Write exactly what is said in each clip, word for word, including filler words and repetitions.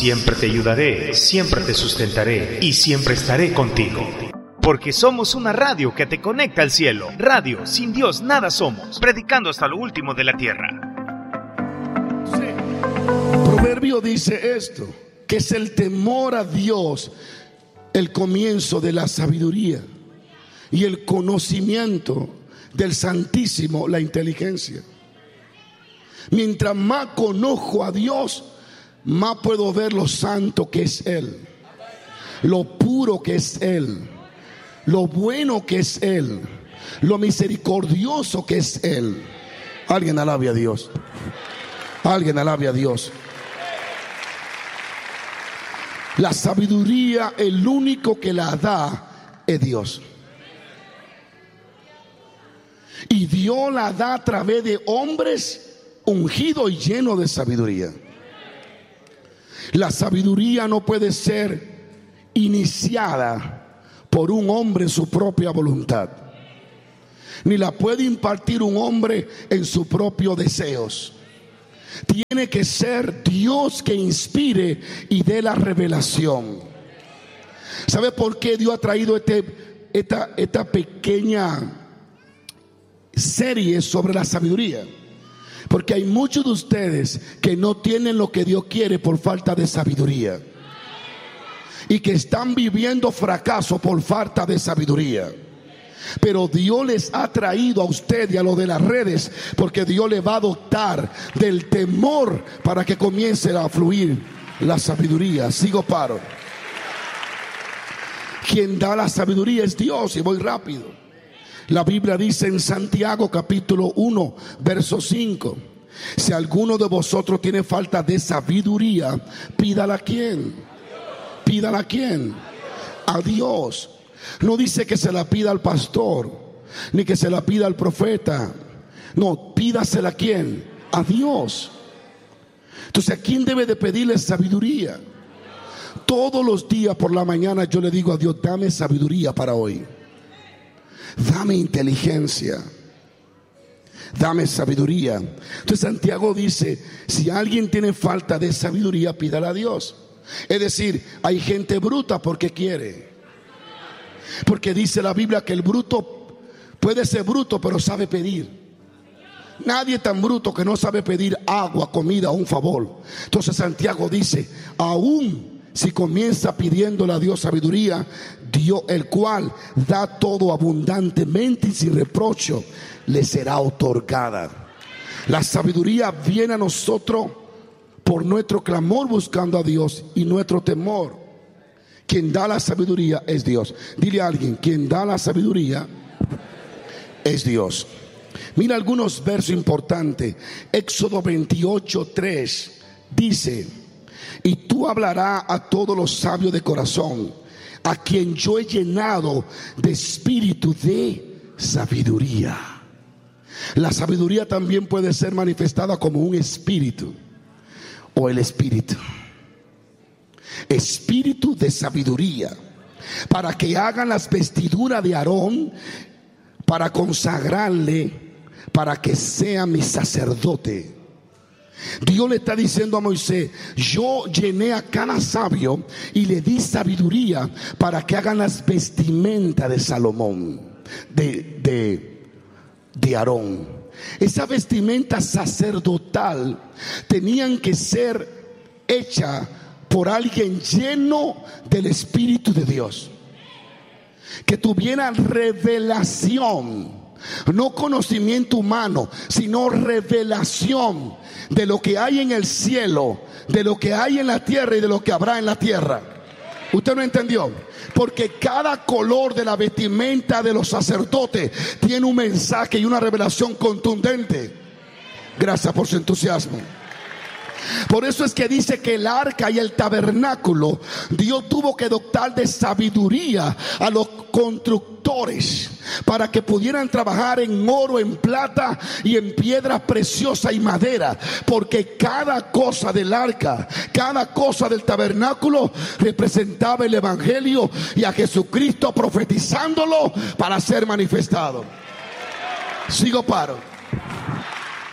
Siempre te ayudaré, siempre te sustentaré y siempre estaré contigo. Porque somos una radio que te conecta al cielo. Radio, sin Dios nada somos. Predicando hasta lo último de la tierra. Sí. Proverbio dice esto, que es el temor a Dios el comienzo de la sabiduría, y el conocimiento del Santísimo la inteligencia. Mientras más conozco a Dios, más puedo ver lo santo que es Él, lo puro que es Él, lo bueno que es Él, lo misericordioso que es Él. Alguien alabe a Dios. Alguien alabe a Dios. La sabiduría, el único que la da es Dios. Y Dios la da a través de hombres ungidos y llenos de sabiduría. La sabiduría no puede ser iniciada por un hombre en su propia voluntad, ni la puede impartir un hombre en sus propios deseos. Tiene que ser Dios que inspire y dé la revelación. ¿Sabe por qué Dios ha traído este, esta, esta pequeña serie sobre la sabiduría? Porque hay muchos de ustedes que no tienen lo que Dios quiere por falta de sabiduría, y que están viviendo fracaso por falta de sabiduría. Pero Dios les ha traído a usted y a los de las redes, porque Dios le va a dotar del temor para que comience a fluir la sabiduría. Sigo paro. Quien da la sabiduría es Dios. Y voy rápido. La Biblia dice en Santiago capítulo uno verso cinco: si alguno de vosotros tiene falta de sabiduría, pídala a quién. Pídala a quién. A Dios. No dice que se la pida al pastor, ni que se la pida al profeta. No, pídasela a quién. A Dios. Entonces, ¿a quién debe de pedirle sabiduría? Todos los días por la mañana yo le digo a Dios: dame sabiduría para hoy. Dame inteligencia. Dame sabiduría. Entonces Santiago dice: si alguien tiene falta de sabiduría, pídala a Dios. Es decir, hay gente bruta porque quiere. Porque dice la Biblia que el bruto puede ser bruto, pero sabe pedir. Nadie es tan bruto que no sabe pedir agua, comida o un favor. Entonces Santiago dice: aún si comienza pidiéndole a Dios sabiduría, Dios, el cual da todo abundantemente y sin reproche, le será otorgada. La sabiduría viene a nosotros por nuestro clamor buscando a Dios y nuestro temor. Quien da la sabiduría es Dios. Dile a alguien: quien da la sabiduría es Dios. Mira algunos versos importantes. Éxodo veintiocho tres dice: y tú hablarás a todos los sabios de corazón, a quien yo he llenado de espíritu de sabiduría. La sabiduría también puede ser manifestada como un espíritu, o el espíritu. Espíritu de sabiduría, para que hagan las vestiduras de Aarón, para consagrarle, para que sea mi sacerdote. Dios le está diciendo a Moisés: yo llené a cada sabio y le di sabiduría para que hagan las vestimentas de Salomón, de, de, de Aarón. Esa vestimenta sacerdotal tenían que ser hecha por alguien lleno del Espíritu de Dios, que tuviera revelación, no conocimiento humano, sino revelación de lo que hay en el cielo, de lo que hay en la tierra y de lo que habrá en la tierra. ¿Usted no entendió? Porque cada color de la vestimenta de los sacerdotes tiene un mensaje y una revelación contundente. Gracias por su entusiasmo. Por eso es que dice que el arca y el tabernáculo, Dios tuvo que dotar de sabiduría a los constructores para que pudieran trabajar en oro, en plata y en piedras preciosas y madera, porque cada cosa del arca, cada cosa del tabernáculo representaba el evangelio y a Jesucristo profetizándolo para ser manifestado. Sigo paro.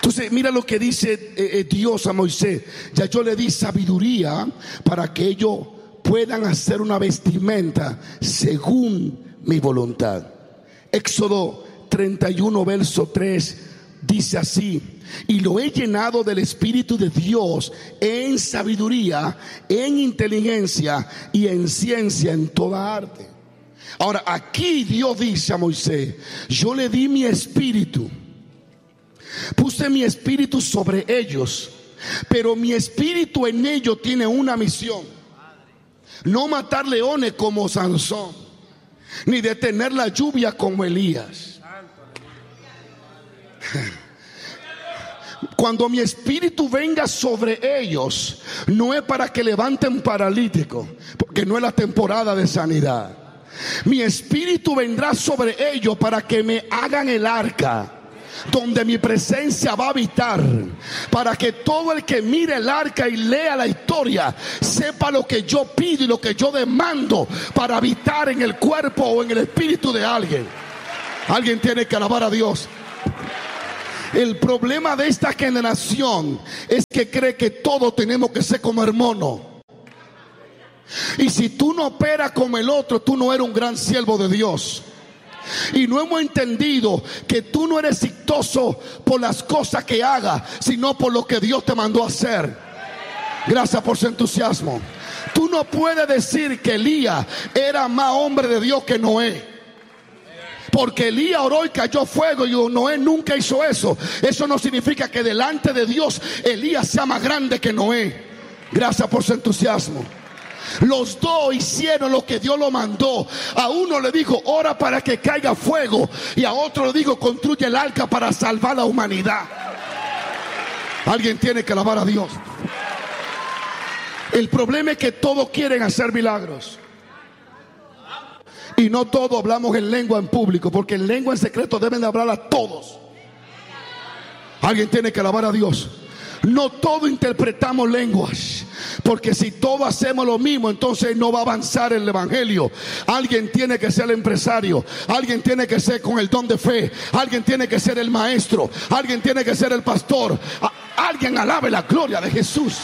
Entonces mira lo que dice eh, eh, Dios a Moisés: ya yo le di sabiduría para que ellos puedan hacer una vestimenta según mi voluntad. Éxodo treinta y uno verso tres dice así: y lo he llenado del Espíritu de Dios en sabiduría, en inteligencia y en ciencia, en toda arte. Ahora aquí Dios dice a Moisés: yo le di mi espíritu, puse mi espíritu sobre ellos, pero mi espíritu en ellos tiene una misión: no matar leones como Sansón, ni detener la lluvia como Elías. Cuando mi espíritu venga sobre ellos, no es para que levanten paralíticos, porque no es la temporada de sanidad. Mi espíritu vendrá sobre ellos para que me hagan el arca, donde mi presencia va a habitar, para que todo el que mire el arca y lea la historia sepa lo que yo pido y lo que yo demando para habitar en el cuerpo o en el espíritu de alguien. Alguien tiene que alabar a Dios. El problema de esta generación es que cree que todos tenemos que ser como hermano. Y si tú no operas como el otro, tú no eres un gran siervo de Dios. Y no hemos entendido que tú no eres exitoso por las cosas que hagas, sino por lo que Dios te mandó a hacer. Gracias por su entusiasmo. Tú no puedes decir que Elías era más hombre de Dios que Noé, porque Elías oró y cayó fuego, y Noé nunca hizo eso. Eso no significa que delante de Dios Elías sea más grande que Noé. Gracias por su entusiasmo. Los dos hicieron lo que Dios lo mandó. A uno le dijo: ora para que caiga fuego, y a otro le dijo: construye el arca para salvar a la humanidad. Alguien tiene que alabar a Dios. El problema es que todos quieren hacer milagros, y no todos hablamos en lengua en público, porque en lengua en secreto deben de hablar a todos. Alguien tiene que alabar a Dios. No todos interpretamos lenguas, porque si todos hacemos lo mismo, entonces no va a avanzar el evangelio. Alguien tiene que ser el empresario, alguien tiene que ser con el don de fe, alguien tiene que ser el maestro, alguien tiene que ser el pastor. Alguien alabe la gloria de Jesús.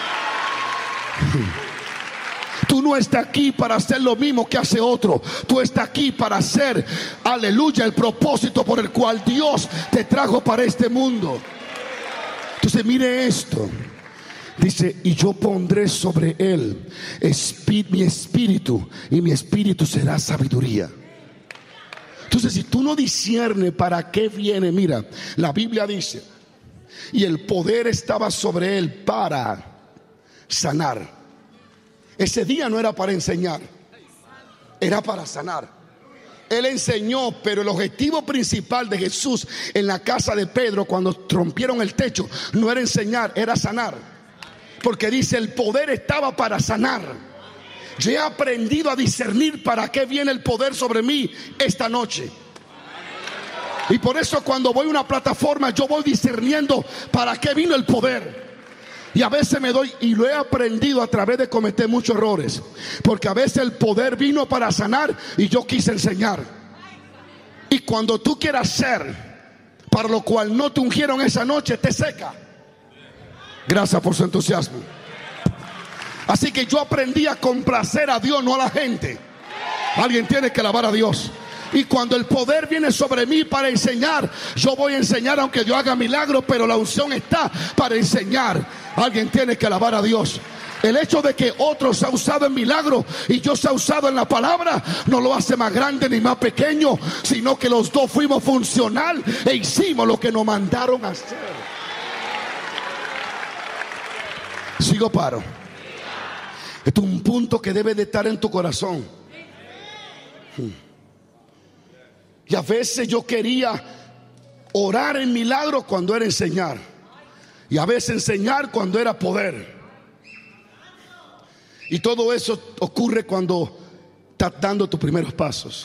Tú no estás aquí para hacer lo mismo que hace otro. Tú estás aquí para hacer, aleluya, el propósito por el cual Dios te trajo para este mundo. Entonces mire esto. Dice: y yo pondré sobre él espí- mi espíritu, y mi espíritu será sabiduría. Entonces, si tú no disciernes para qué viene, mira, la Biblia dice: y el poder estaba sobre él para sanar. Ese día no era para enseñar, era para sanar. Él enseñó, pero el objetivo principal de Jesús en la casa de Pedro, cuando rompieron el techo, no era enseñar, era sanar. Porque dice: el poder estaba para sanar. Yo he aprendido a discernir para qué viene el poder sobre mí esta noche. Y por eso cuando voy a una plataforma, yo voy discerniendo para qué vino el poder. Y a veces me doy, y lo he aprendido a través de cometer muchos errores, porque a veces el poder vino para sanar y yo quise enseñar. Y cuando tú quieras ser para lo cual no te ungieron esa noche, te seca. Gracias por su entusiasmo. Así que yo aprendí a complacer a Dios, no a la gente. Alguien tiene que alabar a Dios. Y cuando el poder viene sobre mí para enseñar, yo voy a enseñar aunque Dios haga milagros, pero la unción está para enseñar. Alguien tiene que alabar a Dios. El hecho de que otro se ha usado en milagros y yo se ha usado en la palabra, no lo hace más grande ni más pequeño, sino que los dos fuimos funcional e hicimos lo que nos mandaron a hacer. Sigo paro. Esto es un punto que debe de estar en tu corazón. Y a veces yo quería orar en milagros cuando era enseñar, y a veces enseñar cuando era poder. Y todo eso ocurre cuando estás dando tus primeros pasos.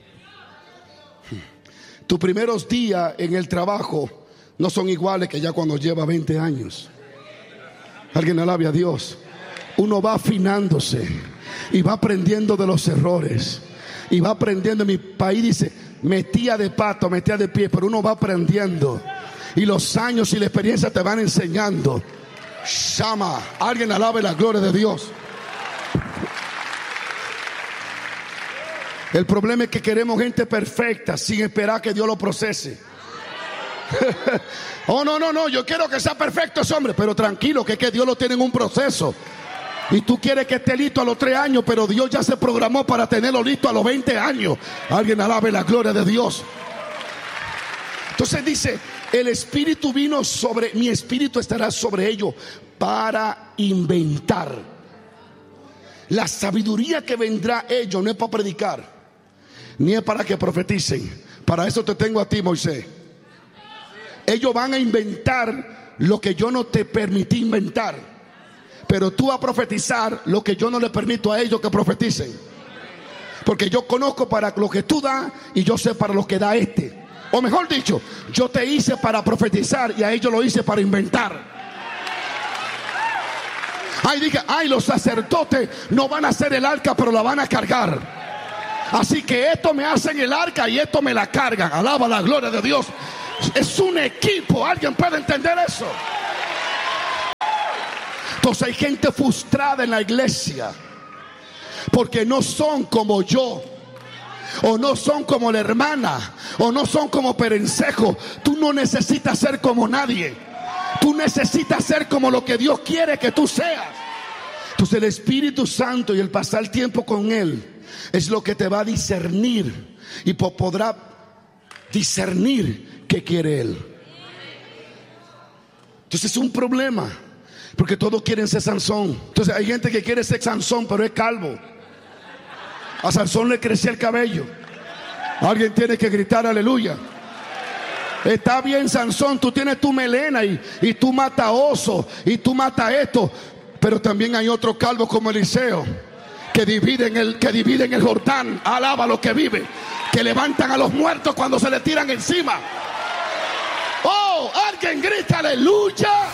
Tus primeros días en el trabajo no son iguales que ya cuando lleva veinte años. Alguien alabe a Dios. Uno va afinándose y va aprendiendo de los errores, y va aprendiendo. En mi país dice: metía de pato, metía de pie, pero uno va aprendiendo. Y los años y la experiencia te van enseñando. Shama, alguien alabe la gloria de Dios. El problema es que queremos gente perfecta sin esperar que Dios lo procese. Oh, no, no, no, yo quiero que sea perfecto ese hombre, pero tranquilo, que es que Dios lo tiene en un proceso. Y tú quieres que esté listo a los tres años, pero Dios ya se programó para tenerlo listo a los veinte años. Alguien alabe la gloria de Dios. Entonces dice, el Espíritu vino sobre, mi Espíritu estará sobre ellos para inventar. La sabiduría que vendrá a ellos no es para predicar, ni es para que profeticen. Para eso te tengo a ti, Moisés. Ellos van a inventar lo que yo no te permití inventar, pero tú vas a profetizar lo que yo no le permito a ellos que profeticen. Porque yo conozco para lo que tú das y yo sé para lo que da este. O mejor dicho, yo te hice para profetizar y a ellos lo hice para inventar. Ay, diga, ay, los sacerdotes no van a hacer el arca, pero la van a cargar. Así que esto me hacen el arca y esto me la cargan. Alaba la gloria de Dios. Es un equipo. ¿Alguien puede entender eso? Entonces hay gente frustrada en la iglesia porque no son como yo, o no son como la hermana, o no son como Perencejo. Tú no necesitas ser como nadie. Tú necesitas ser como lo que Dios quiere que tú seas. Entonces el Espíritu Santo y el pasar tiempo con Él es lo que te va a discernir y podrá discernir qué quiere Él. Entonces es un problema, porque todos quieren ser Sansón. Entonces hay gente que quiere ser Sansón, pero es calvo. A Sansón le crecía el cabello. Alguien tiene que gritar aleluya. Está bien, Sansón, tú tienes tu melena y, y tú matas osos y tú matas esto. Pero también hay otros calvos como Eliseo, que dividen el, que dividen el Jordán. Alaba a los que viven, que levantan a los muertos cuando se le tiran encima. Oh, alguien grita aleluya.